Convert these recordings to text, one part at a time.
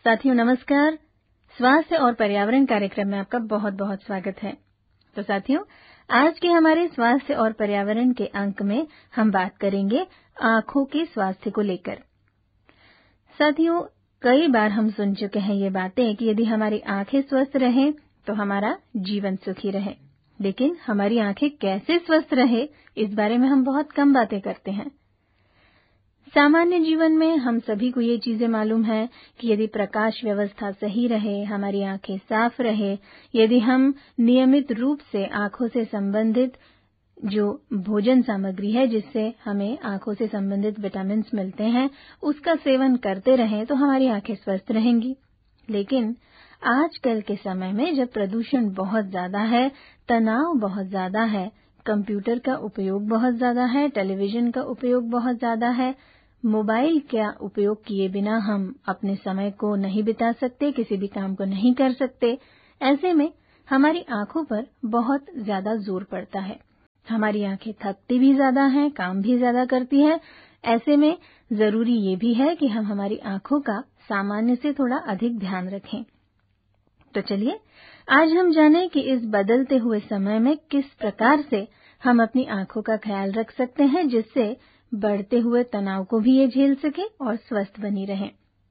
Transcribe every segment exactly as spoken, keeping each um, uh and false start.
साथियों नमस्कार। स्वास्थ्य और पर्यावरण कार्यक्रम में आपका बहुत बहुत स्वागत है। तो साथियों, आज के हमारे स्वास्थ्य और पर्यावरण के अंक में हम बात करेंगे आंखों के स्वास्थ्य को लेकर। साथियों, कई बार हम सुन चुके हैं ये बातें कि यदि हमारी आंखें स्वस्थ रहें तो हमारा जीवन सुखी रहे। लेकिन हमारी आंखें कैसे स्वस्थ रहे, इस बारे में हम बहुत कम बातें करते हैं। सामान्य जीवन में हम सभी को ये चीजें मालूम है कि यदि प्रकाश व्यवस्था सही रहे, हमारी आंखें साफ रहे, यदि हम नियमित रूप से आंखों से संबंधित जो भोजन सामग्री है जिससे हमें आंखों से संबंधित विटामिन मिलते हैं, उसका सेवन करते रहें तो हमारी आंखें स्वस्थ रहेंगी। लेकिन आजकल के समय में जब प्रदूषण बहुत ज्यादा है, तनाव बहुत ज्यादा है, कंप्यूटर का उपयोग बहुत ज्यादा है, टेलीविजन का उपयोग बहुत ज्यादा है, मोबाइल का उपयोग किए बिना हम अपने समय को नहीं बिता सकते, किसी भी काम को नहीं कर सकते। ऐसे में हमारी आंखों पर बहुत ज्यादा जोर पड़ता है। हमारी आंखें थकती भी ज्यादा हैं, काम भी ज्यादा करती हैं। ऐसे में जरूरी ये भी है कि हम हमारी आंखों का सामान्य से थोड़ा अधिक ध्यान रखें। तो चलिए आज हम जानें कि इस बदलते हुए समय में किस प्रकार से हम अपनी आंखों का ख्याल रख सकते हैं, जिससे बढ़ते हुए तनाव को भी ये झेल सके और स्वस्थ बनी रहें।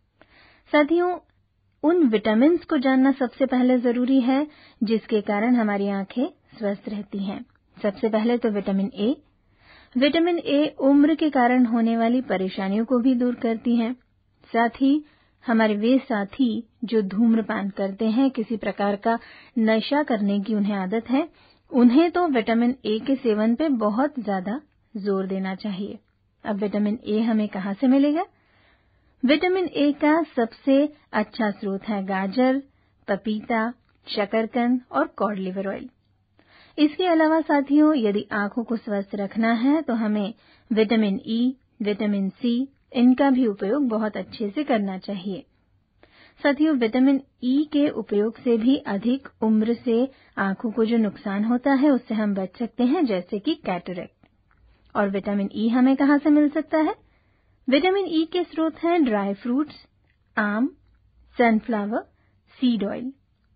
साथियों, उन विटामिन को जानना सबसे पहले जरूरी है जिसके कारण हमारी आंखें स्वस्थ रहती हैं। सबसे पहले तो विटामिन ए। विटामिन ए उम्र के कारण होने वाली परेशानियों को भी दूर करती हैं। साथ ही हमारे वे साथी जो धूम्रपान करते हैं, किसी प्रकार का नशा करने की उन्हें आदत है, उन्हें तो विटामिन ए के सेवन पे बहुत ज्यादा जोर देना चाहिए। अब विटामिन ए हमें कहाँ से मिलेगा? विटामिन ए का सबसे अच्छा स्रोत है गाजर, पपीता, शकरकंद और कॉड लिवर ऑयल। इसके अलावा साथियों, यदि आंखों को स्वस्थ रखना है तो हमें विटामिन ई, विटामिन सी, इनका भी उपयोग बहुत अच्छे से करना चाहिए। साथियों, विटामिन ई के उपयोग से भी अधिक उम्र से आंखों को जो नुकसान होता है उससे हम बच सकते हैं, जैसे कि कैटरेक्ट। और विटामिन ई हमें कहाँ से मिल सकता है? विटामिन ई के स्रोत हैं ड्राई फ्रूट्स, आम, सनफ्लावर, सीड ऑयल।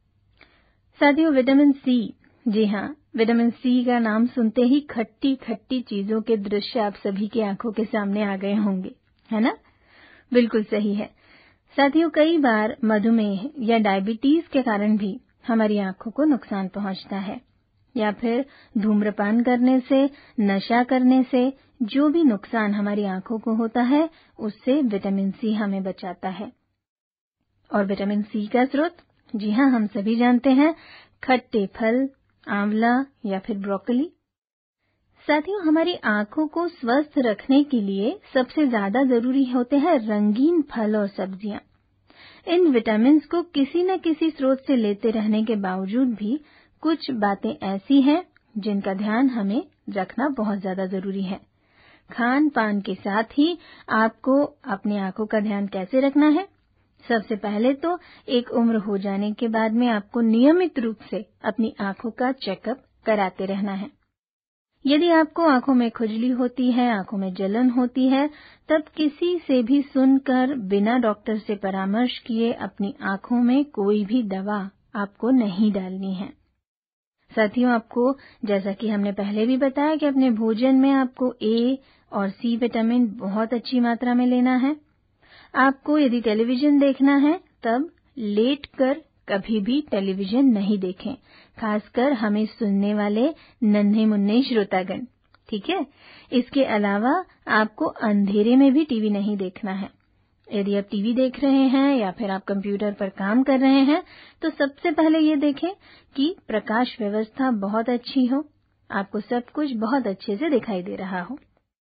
साथियों, विटामिन सी, जी हाँ, विटामिन सी का नाम सुनते ही खट्टी खट्टी चीजों के दृश्य आप सभी की आंखों के सामने आ गए होंगे, है ना? बिल्कुल सही है। साथियों, कई बार मधुमेह या डायबिटीज के कारण भी हमारी आंखों को नुकसान पहुंचता है, या फिर धूम्रपान करने से, नशा करने से जो भी नुकसान हमारी आंखों को होता है, उससे विटामिन सी हमें बचाता है। और विटामिन सी का स्रोत, जी हाँ, हम सभी जानते हैं, खट्टे फल, आंवला या फिर ब्रोकली। साथियों, हमारी आंखों को स्वस्थ रखने के लिए सबसे ज्यादा जरूरी होते हैं रंगीन फल और सब्जियां। इन विटामिन को किसी न किसी स्रोत से लेते रहने के बावजूद भी कुछ बातें ऐसी हैं जिनका ध्यान हमें रखना बहुत ज्यादा जरूरी है। खान पान के साथ ही आपको अपनी आंखों का ध्यान कैसे रखना है? सबसे पहले तो एक उम्र हो जाने के बाद में आपको नियमित रूप से अपनी आंखों का चेकअप कराते रहना है। यदि आपको आंखों में खुजली होती है, आंखों में जलन होती है, तब किसी से भी सुनकर बिना डॉक्टर से परामर्श किए अपनी आंखों में कोई भी दवा आपको नहीं डालनी है। साथियों, आपको जैसा कि हमने पहले भी बताया कि अपने भोजन में आपको ए और सी विटामिन बहुत अच्छी मात्रा में लेना है। आपको यदि टेलीविजन देखना है तब लेटकर कभी भी टेलीविजन नहीं देखें, खासकर हमें सुनने वाले नन्हे मुन्ने श्रोतागण, ठीक है? इसके अलावा आपको अंधेरे में भी टीवी नहीं देखना है। यदि आप टीवी देख रहे हैं या फिर आप कंप्यूटर पर काम कर रहे हैं तो सबसे पहले ये देखें कि प्रकाश व्यवस्था बहुत अच्छी हो, आपको सब कुछ बहुत अच्छे से दिखाई दे रहा हो।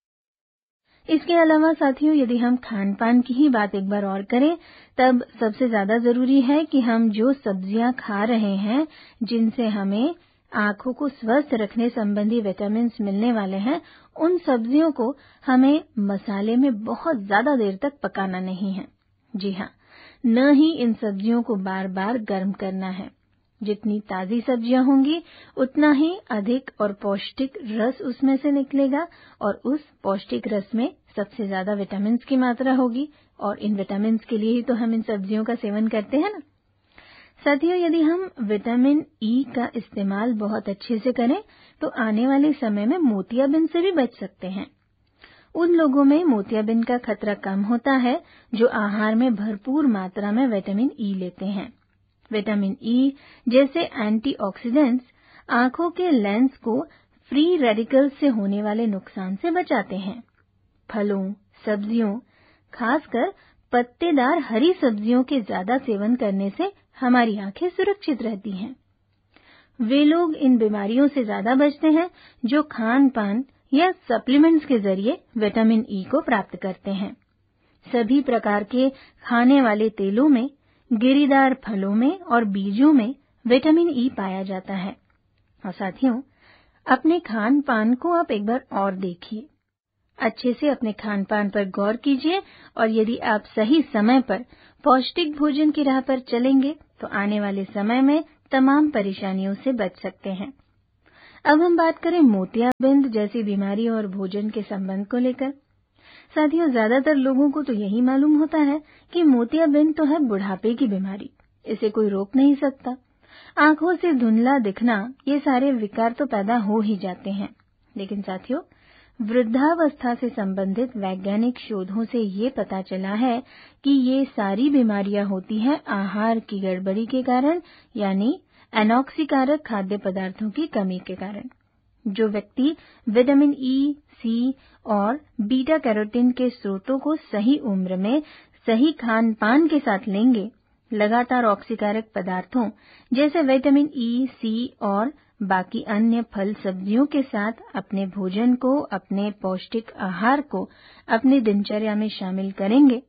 इसके अलावा साथियों, यदि हम खान पान की ही बात एक बार और करें, तब सबसे ज्यादा जरूरी है कि हम जो सब्जियां खा रहे हैं, जिनसे हमें आंखों को स्वस्थ रखने संबंधी विटामिन मिलने वाले हैं, उन सब्जियों को हमें मसाले में बहुत ज्यादा देर तक पकाना नहीं है। जी हाँ, न ही इन सब्जियों को बार बार गर्म करना है। जितनी ताजी सब्जियां होंगी उतना ही अधिक और पौष्टिक रस उसमें से निकलेगा, और उस पौष्टिक रस में सबसे ज्यादा विटामिन की मात्रा होगी, और इन विटामिन के लिए ही तो हम इन सब्जियों का सेवन करते हैं ना। साथियों, यदि हम विटामिन ई का इस्तेमाल बहुत अच्छे से करें तो आने वाले समय में मोतियाबिंद से भी बच सकते हैं। उन लोगों में मोतियाबिंद का खतरा कम होता है जो आहार में भरपूर मात्रा में विटामिन ई लेते हैं। विटामिन ई जैसे एंटीऑक्सीडेंट्स आंखों के लेंस को फ्री रेडिकल्स से होने वाले नुकसान से बचाते हैं। फलों, सब्जियों, खासकर पत्तेदार हरी सब्जियों के ज्यादा सेवन करने से हमारी आंखें सुरक्षित रहती हैं। वे लोग इन बीमारियों से ज्यादा बचते हैं जो खान पान या सप्लीमेंट्स के जरिए विटामिन ई को प्राप्त करते हैं। सभी प्रकार के खाने वाले तेलों में, गिरीदार फलों में और बीजों में विटामिन ई पाया जाता है। और साथियों, अपने खान पान को आप एक बार और देखिए, अच्छे से अपने खान पान पर गौर कीजिए और यदि आप सही समय पर पौष्टिक भोजन की राह पर चलेंगे तो आने वाले समय में तमाम परेशानियों से बच सकते हैं। अब हम बात करें मोतियाबिंद जैसी बीमारी और भोजन के संबंध को लेकर। साथियों, ज्यादातर लोगों को तो यही मालूम होता है कि मोतियाबिंद तो है बुढ़ापे की बीमारी, इसे कोई रोक नहीं सकता। आंखों से धुंधला दिखना, ये सारे विकार तो पैदा हो ही जाते हैं। लेकिन साथियों, वृद्धावस्था से संबंधित वैज्ञानिक शोधों से ये पता चला है कि ये सारी बीमारियां होती हैं आहार की गड़बड़ी के कारण, यानी एनॉक्सिकारक खाद्य पदार्थों की कमी के कारण। जो व्यक्ति विटामिन ई, सी और बीटा कैरोटीन के स्रोतों को सही उम्र में सही खान पान के साथ लेंगे, लगातार ऑक्सीकारक पदार्थों जैसे विटामिन ई, सी और बाकी अन्य फल सब्जियों के साथ अपने भोजन को, अपने पौष्टिक आहार को अपनी दिनचर्या में शामिल करेंगे,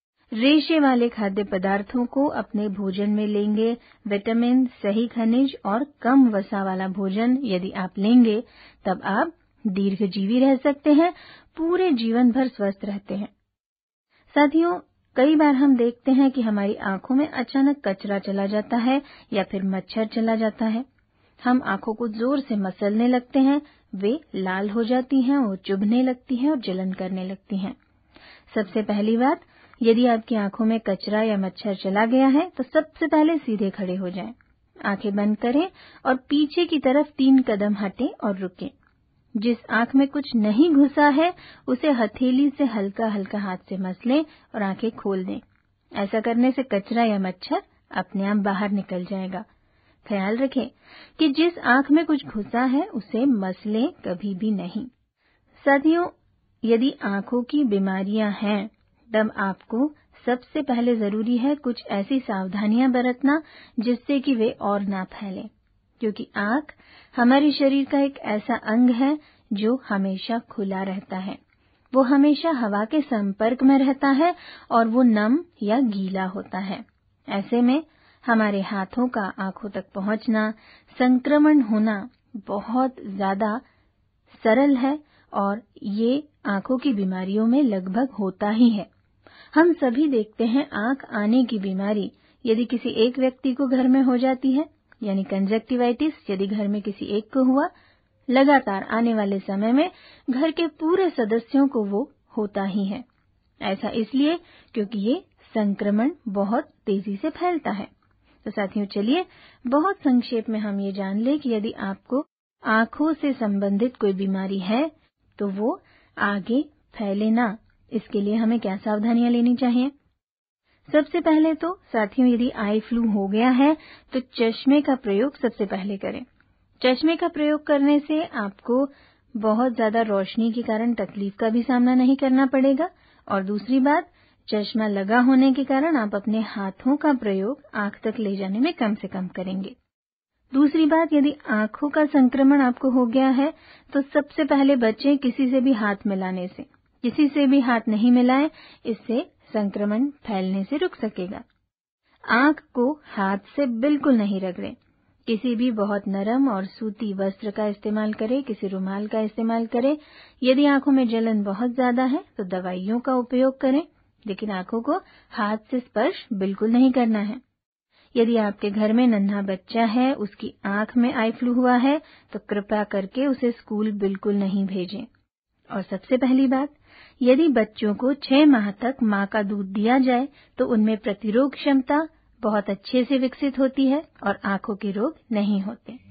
रेशे वाले खाद्य पदार्थों को अपने भोजन में लेंगे, विटामिन, सही खनिज और कम वसा वाला भोजन यदि आप लेंगे, तब आप दीर्घजीवी रह सकते हैं, पूरे जीवन भर स्वस्थ रहते हैं। साथियों, कई बार हम देखते हैं कि हमारी आंखों में अचानक कचरा चला जाता है या फिर मच्छर चला जाता है। हम आंखों को जोर से मसलने लगते हैं, वे लाल हो जाती हैं और चुभने लगती हैं और जलन करने लगती हैं। सबसे पहली बात, यदि आपकी आंखों में कचरा या मच्छर चला गया है तो सबसे पहले सीधे खड़े हो जाएं, आंखें बंद करें और पीछे की तरफ तीन कदम हटें और रुकें। जिस आंख में कुछ नहीं घुसा है उसे हथेली से हल्का हल्का हाथ से मसलें और आंखें खोल दें। ऐसा करने से कचरा या मच्छर अपने आप बाहर निकल जाएगा। ख्याल रखें कि जिस आंख में कुछ घुसा है उसे मसलें कभी भी नहीं। साथियों, यदि आंखों की बीमारियां हैं तब आपको सबसे पहले जरूरी है कुछ ऐसी सावधानियां बरतना जिससे कि वे और ना फैलें, क्योंकि आंख हमारे शरीर का एक ऐसा अंग है जो हमेशा खुला रहता है। वो हमेशा हवा के संपर्क में रहता है और वो नम या गीला होता है। ऐसे में हमारे हाथों का आंखों तक पहुंचना, संक्रमण होना बहुत ज्यादा सरल है और ये आंखों की बीमारियों में लगभग होता ही है। हम सभी देखते हैं आंख आने की बीमारी यदि किसी एक व्यक्ति को घर में हो जाती है, यानी कंजक्टिवाइटिस यदि घर में किसी एक को हुआ, लगातार आने वाले समय में घर के पूरे सदस्यों को वो होता ही है। ऐसा इसलिए क्योंकि ये संक्रमण बहुत तेजी से फैलता है। तो साथियों, चलिए बहुत संक्षेप में हम ये जान लें कि यदि आपको आंखों से संबंधित कोई बीमारी है तो वो आगे फैले ना, इसके लिए हमें क्या सावधानियां लेनी चाहिए। सबसे पहले तो साथियों, यदि आई फ्लू हो गया है तो चश्मे का प्रयोग सबसे पहले करें। चश्मे का प्रयोग करने से आपको बहुत ज्यादा रोशनी के कारण तकलीफ का भी सामना नहीं करना पड़ेगा और दूसरी बात, चश्मा लगा होने के कारण आप अपने हाथों का प्रयोग आंख तक ले जाने में कम से कम करेंगे। दूसरी बात, यदि आंखों का संक्रमण आपको हो गया है तो सबसे पहले बचें किसी से भी हाथ मिलाने से। किसी से भी हाथ नहीं मिलाएं, इससे संक्रमण फैलने से रुक सकेगा। आंख को हाथ से बिल्कुल नहीं रगड़ें। किसी भी बहुत नरम और सूती वस्त्र का इस्तेमाल करें, किसी रुमाल का इस्तेमाल करें। यदि आंखों में जलन बहुत ज्यादा है तो दवाइयों का उपयोग करें, लेकिन आंखों को हाथ से स्पर्श बिल्कुल नहीं करना है। यदि आपके घर में नन्हा बच्चा है, उसकी आंख में आई फ्लू हुआ है तो कृपया करके उसे स्कूल बिल्कुल नहीं भेजें। और सबसे पहली बात, यदि बच्चों को छह माह तक मां का दूध दिया जाए तो उनमें प्रतिरोध क्षमता बहुत अच्छे से विकसित होती है और आंखों के रोग नहीं होते।